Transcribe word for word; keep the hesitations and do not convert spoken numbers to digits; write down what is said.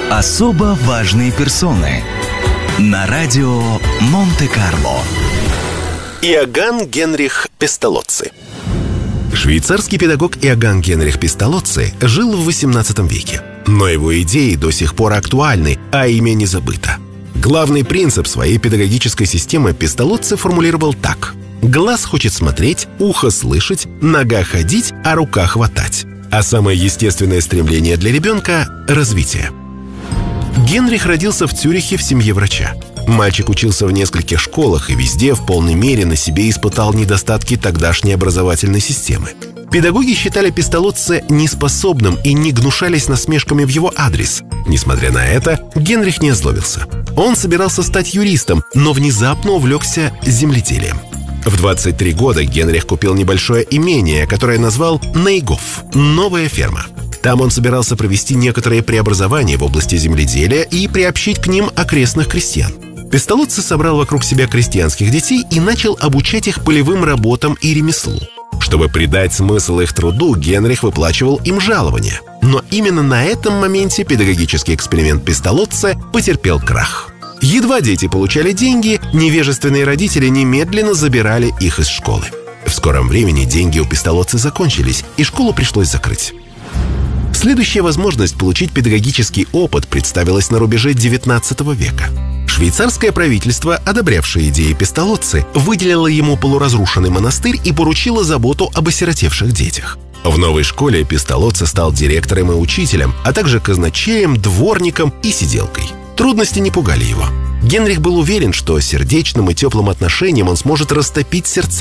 Особо важные персоны на радио Монте-Карло. Иоганн Генрих Песталоцци. Швейцарский педагог Иоганн Генрих Песталоцци жил в восемнадцатом веке. Но его идеи до сих пор актуальны, а имя не забыто. Главный принцип своей педагогической системы Песталоцци формулировал так: глаз хочет смотреть, ухо слышать, нога ходить, а рука хватать. А самое естественное стремление для ребенка – развитие. Генрих родился в Цюрихе в семье врача. Мальчик учился в нескольких школах и везде в полной мере на себе испытал недостатки тогдашней образовательной системы. Педагоги считали Песталоцци неспособным и не гнушались насмешками в его адрес. Несмотря на это, Генрих не озлобился. Он собирался стать юристом, но внезапно увлекся земледелием. В двадцать три года Генрих купил небольшое имение, которое назвал Нейгоф – «Новая ферма». Там он собирался провести некоторые преобразования в области земледелия и приобщить к ним окрестных крестьян. Песталоцци собрал вокруг себя крестьянских детей и начал обучать их полевым работам и ремеслу. Чтобы придать смысл их труду, Генрих выплачивал им жалования. Но именно на этом моменте педагогический эксперимент Песталоцци потерпел крах. Едва дети получали деньги, невежественные родители немедленно забирали их из школы. В скором времени деньги у Песталоцци закончились, и школу пришлось закрыть. Следующая возможность получить педагогический опыт представилась на рубеже девятнадцатого века. Швейцарское правительство, одобрявшее идеи Песталоцци, выделило ему полуразрушенный монастырь и поручило заботу об осиротевших детях. В новой школе Песталоцци стал директором и учителем, а также казначеем, дворником и сиделкой. Трудности не пугали его. Генрих был уверен, что сердечным и теплым отношением он сможет растопить сердца